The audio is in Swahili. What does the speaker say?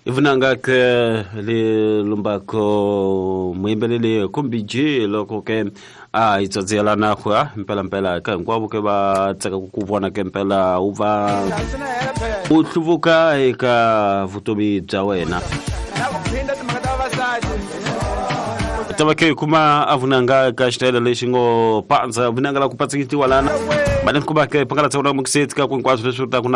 Ivunanga ke le lumbako muimbelele kumbiji loko ke itsozela na kwa mpela ka ngwabu ke ba tsaka kuvona ke mpela uva utluvuka eka vutomi bya wena tabake kuma avunanga ka xitayele lexi ngo panza vunanga la ku patsikiwa lana mali ku ba ke pangala tsona mukisetka ku nkwaswo leswi ta ku